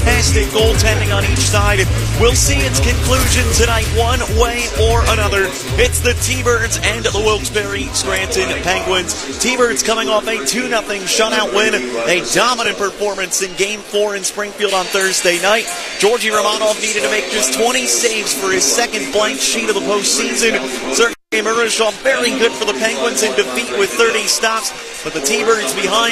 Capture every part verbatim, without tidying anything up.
fantastic goaltending on each side will see its conclusion tonight one way or another. It's the T-Birds and the Wilkes-Barre Scranton Penguins. T-Birds coming off a two nothing shutout win, a dominant performance in Game four in Springfield on Thursday night. Georgi Romanov needed to make just twenty saves for his second blank sheet of the postseason. Sergei Murashov very good for the Penguins in defeat with thirty stops, but the T-Birds behind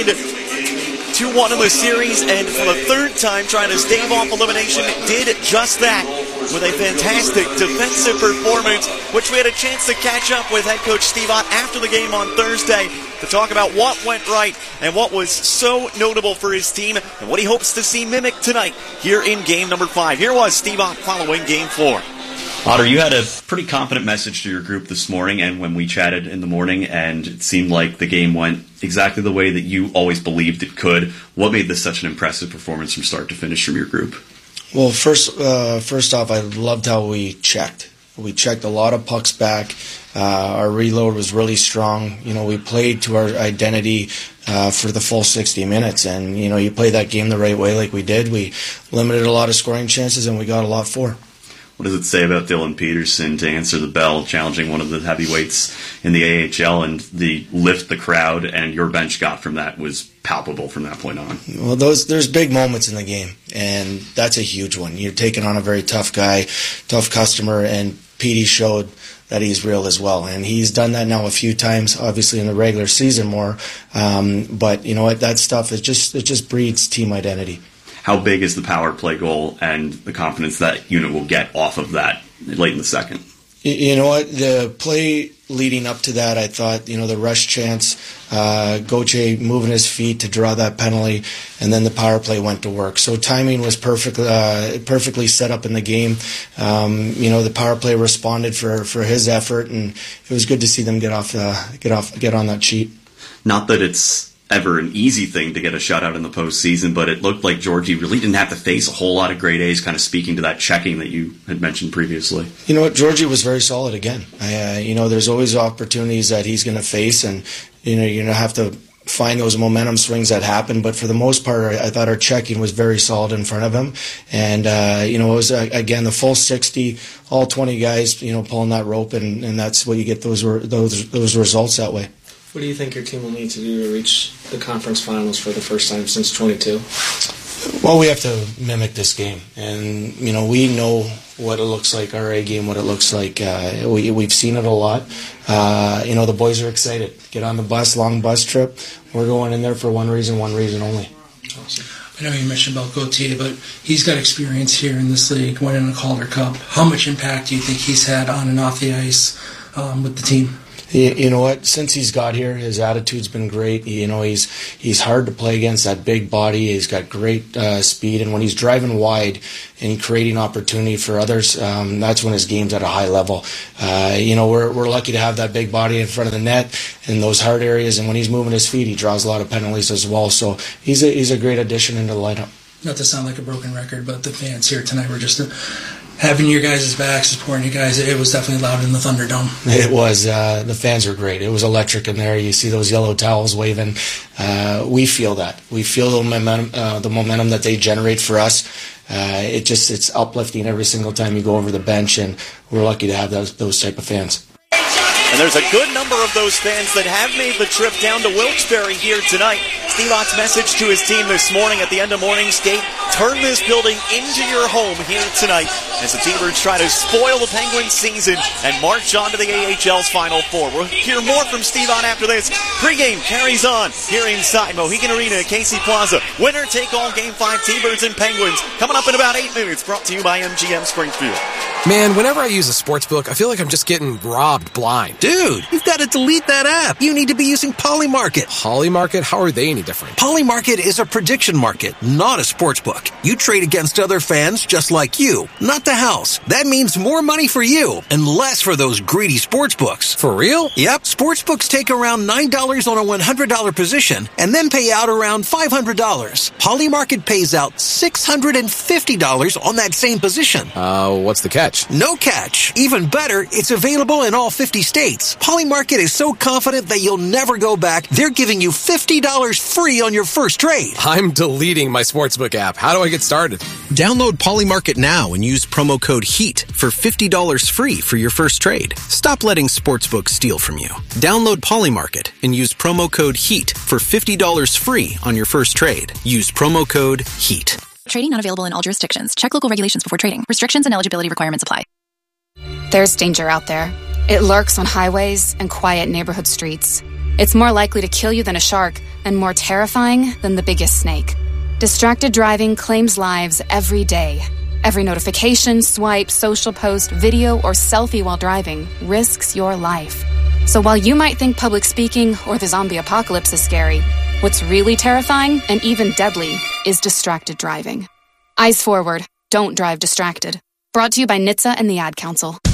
two one in the series, and for the third time trying to stave off elimination, did just that with a fantastic defensive performance, which we had a chance to catch up with head coach Steve Ott after the game on Thursday to talk about what went right and what was so notable for his team and what he hopes to see mimic tonight here in game number five. Here was Steve Ott following game four. Otter, you had a pretty confident message to your group this morning, and when we chatted in the morning, and it seemed like the game went exactly the way that you always believed it could. What made this such an impressive performance from start to finish from your group? Well, first, uh, first off, I loved how we checked. We checked a lot of pucks back. Uh, our reload was really strong. You know, we played to our identity uh, for the full sixty minutes, and you know, you play that game the right way, like we did. We limited a lot of scoring chances, and we got a lot for. What does it say about Dylan Peterson to answer the bell, challenging one of the heavyweights in the A H L, and the lift the crowd and your bench got from that was palpable from that point on? Well, those there's big moments in the game, and that's a huge one. You're taking on a very tough guy, tough customer, and Petey showed that he's real as well, and he's done that now a few times, obviously in the regular season more. Um, but you know what? That stuff is just it just breeds team identity. How big is the power play goal and the confidence that unit will get off of that late in the second? You know what? The play leading up to that, I thought, you know, the rush chance, uh, Gauthier moving his feet to draw that penalty, and then the power play went to work. So timing was perfect, uh, perfectly set up in the game. Um, you know, the power play responded for, for his effort, and it was good to see them get off, uh, get off, get on that sheet. Not that it's ever an easy thing to get a shutout in the postseason, but it looked like Georgie really didn't have to face a whole lot of grade A's, kind of speaking to that checking that you had mentioned previously. You know what? Georgie was very solid again. Uh, you know, there's always opportunities that he's going to face, and, you know, you're going to have to find those momentum swings that happen, but for the most part, I thought our checking was very solid in front of him, and, uh, you know, it was, uh, again, the full sixty, all twenty guys, you know, pulling that rope, and, and that's what you get those, those, those results that way. What do you think your team will need to do to reach the conference finals for the first time since twenty-two? Well, we have to mimic this game, and you know we know what it looks like, our A game, what it looks like. Uh, we, we've seen it a lot. Uh, you know, the boys are excited. Get on the bus, long bus trip. We're going in there for one reason, one reason only. Awesome. I know you mentioned about Gauthier, but he's got experience here in this league, winning the Calder Cup. How much impact do you think he's had on and off the ice um, with the team? You know what? Since he's got here, his attitude's been great. You know, he's he's hard to play against, that big body. He's got great uh, speed, and when he's driving wide and creating opportunity for others, um, that's when his game's at a high level. Uh, you know, we're we're lucky to have that big body in front of the net in those hard areas, and when he's moving his feet, he draws a lot of penalties as well. So he's a he's a great addition into the lineup. Not to sound like a broken record, but the fans here tonight were just. A- Having your guys' backs, supporting you guys, it was definitely loud in the Thunderdome. It was. Uh, the fans were great. It was electric in there. You see those yellow towels waving. Uh, we feel that. We feel the momentum, uh, the momentum that they generate for us. Uh, it just it's uplifting every single time you go over the bench, and we're lucky to have those those type of fans. And there's a good number of those fans that have made the trip down to Wilkes-Barre here tonight. Steve Ott's message to his team this morning at the end of morning skate: turn this building into your home here tonight as the T-Birds try to spoil the Penguins' season and march on to the A H L's Final Four. We'll hear more from Steve Ott after this. Pre-game carries on here inside Mohegan Arena at Casey Plaza. Winner take all Game five, T-Birds and Penguins, coming up in about eight minutes, brought to you by M G M Springfield. Man, whenever I use a sportsbook, I feel like I'm just getting robbed blind. Dude, you've got to delete that app. You need to be using Polymarket. Polymarket? How are they any different? Polymarket is a prediction market, not a sportsbook. You trade against other fans just like you, not the house. That means more money for you and less for those greedy sportsbooks. For real? Yep. Sportsbooks take around nine dollars on a one hundred dollars position and then pay out around five hundred dollars. Polymarket pays out six hundred fifty dollars on that same position. Uh, what's the catch? No catch. Even better, it's available in all fifty states. Polymarket is so confident that you'll never go back, they're giving you fifty dollars free on your first trade. I'm deleting my Sportsbook app. How do I get started? Download Polymarket now and use promo code HEAT for fifty dollars free for your first trade. Stop letting Sportsbook steal from you. Download Polymarket and use promo code HEAT for fifty dollars free on your first trade. Use promo code HEAT. Trading not available in all jurisdictions. Check local regulations before trading. Restrictions and eligibility requirements apply. There's danger out there. It lurks on highways and quiet neighborhood streets. It's more likely to kill you than a shark and more terrifying than the biggest snake. Distracted driving claims lives every day. Every notification, swipe, social post, video, or selfie while driving risks your life. So while you might think public speaking or the zombie apocalypse is scary, what's really terrifying and even deadly is distracted driving. Eyes forward. Don't drive distracted. Brought to you by N H T S A and the Ad Council.